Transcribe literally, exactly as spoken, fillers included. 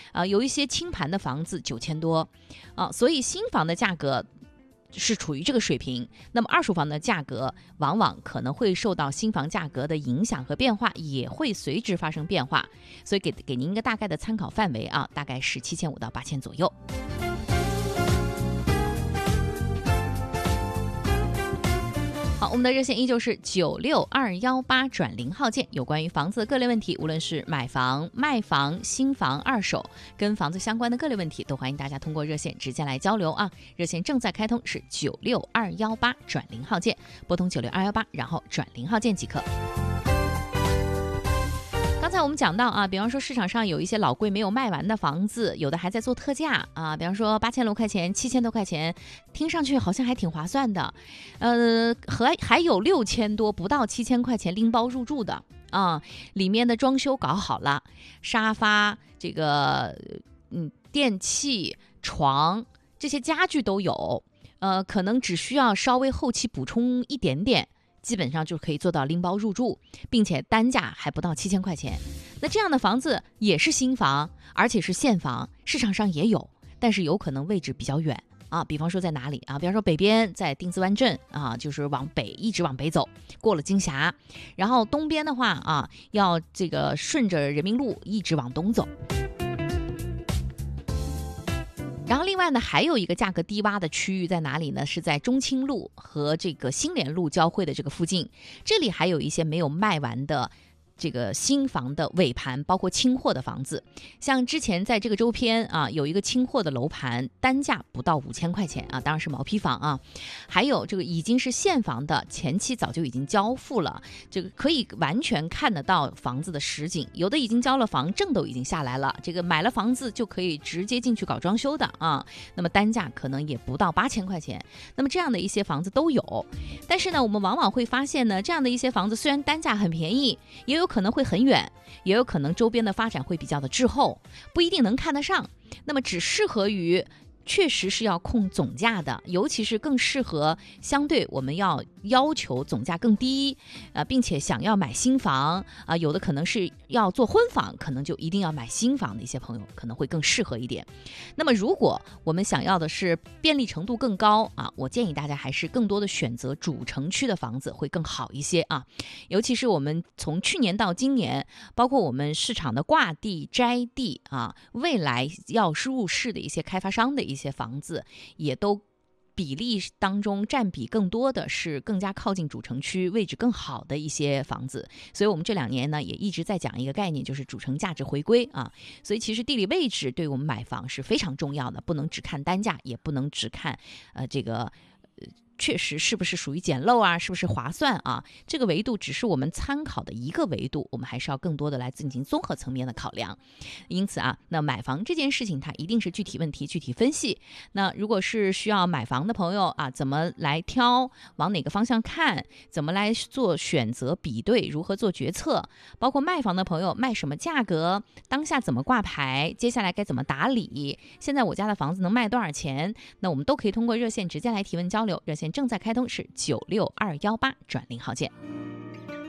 啊、呃，有一些清盘的房子九千多啊，所以新房的价格是处于这个水平，那么二手房的价格往往可能会受到新房价格的影响和变化，也会随之发生变化，所以给给您一个大概的参考范围啊，大概是七千五到八千左右。好，我们的热线依旧是九六二幺八转零号键，有关于房子的各类问题，无论是买房、卖房、新房、二手，跟房子相关的各类问题，都欢迎大家通过热线直接来交流啊。热线正在开通，是九六二幺八转零号键，拨通九六二幺八，然后转零号键即可。刚才我们讲到啊，比方说市场上有一些老贵没有卖完的房子，有的还在做特价啊，比方说八千多块钱、七千多块钱，听上去好像还挺划算的，呃，还还有六千多不到七千块钱拎包入住的啊，里面的装修搞好了，沙发、这个嗯电器、床这些家具都有，呃，可能只需要稍微后期补充一点点。基本上就可以做到拎包入住，并且单价还不到七千块钱。那这样的房子也是新房，而且是现房，市场上也有，但是有可能位置比较远啊。比方说在哪里啊？比方说北边在丁字湾镇啊，就是往北一直往北走，过了金峡，然后东边的话啊，要这个顺着人民路一直往东走。然后另外呢，还有一个价格低洼的区域在哪里呢？是在中清路和这个新联路交汇的这个附近，这里还有一些没有卖完的这个新房的尾盘，包括清货的房子。像之前在这个周边啊，有一个清货的楼盘，单价不到五千块钱啊，当然是毛坯房啊。还有这个已经是现房的，前期早就已经交付了，这个可以完全看得到房子的实景，有的已经交了房，证都已经下来了，这个买了房子就可以直接进去搞装修的啊。那么单价可能也不到八千块钱，那么这样的一些房子都有。但是呢，我们往往会发现呢，这样的一些房子虽然单价很便宜，也有可能会很远，也有可能周边的发展会比较的滞后，不一定能看得上，那么只适合于确实是要控总价的，尤其是更适合相对我们要要求总价更低，呃，并且想要买新房啊、呃，有的可能是要做婚房，可能就一定要买新房的一些朋友可能会更适合一点。那么如果我们想要的是便利程度更高啊，我建议大家还是更多的选择主城区的房子会更好一些啊。尤其是我们从去年到今年，包括我们市场的挂地、摘地啊，未来要入市的一些开发商的一些房子，也都比例当中占比更多的是更加靠近主城区、位置更好的一些房子。所以我们这两年呢也一直在讲一个概念，就是主城价值回归啊。所以其实地理位置对我们买房是非常重要的，不能只看单价，也不能只看呃这个呃确实是不是属于简陋啊，是不是划算啊，这个维度只是我们参考的一个维度，我们还是要更多的来进行综合层面的考量。因此啊，那买房这件事情它一定是具体问题具体分析。那如果是需要买房的朋友啊，怎么来挑，往哪个方向看，怎么来做选择比对，如何做决策，包括卖房的朋友卖什么价格，当下怎么挂牌，接下来该怎么打理，现在我家的房子能卖多少钱，那我们都可以通过热线直接来提问交流。热线正在开通，是九六二幺八转零号键。